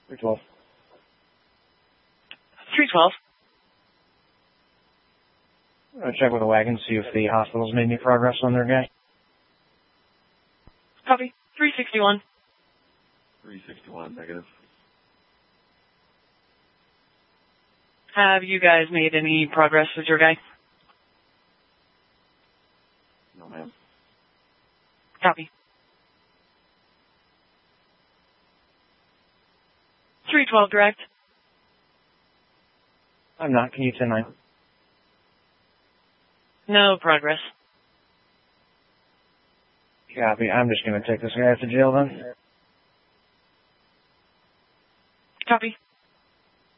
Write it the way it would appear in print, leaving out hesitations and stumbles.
312. 312. I'm going to check with the wagon, see if the hospital's made any progress on their guy. Copy. 361. 361, negative. Have you guys made any progress with your guy? No, ma'am. Copy. 312, direct. I'm not. Can you 10-9? No progress. Copy. I'm just going to take this guy to jail then. Copy.